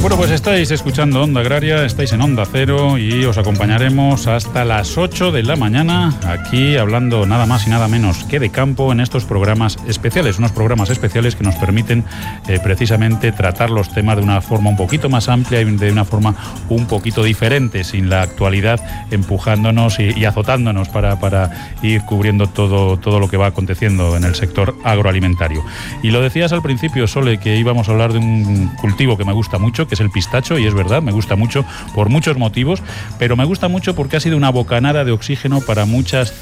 Bueno, pues estáis escuchando Onda Agraria, estáis en Onda Cero y os acompañaremos hasta las 8 de la mañana aquí hablando nada más y nada menos que de campo en estos programas especiales, unos programas especiales que nos permiten precisamente tratar los temas de una forma un poquito más amplia y de una forma un poquito diferente, sin la actualidad empujándonos y azotándonos para ir cubriendo todo lo que va aconteciendo en el sector agroalimentario. Y lo decías al principio, Sole, que íbamos a hablar de un cultivo que me gusta mucho, que es el pistacho, y es verdad, me gusta mucho por muchos motivos, pero me gusta mucho porque ha sido una bocanada de oxígeno para muchas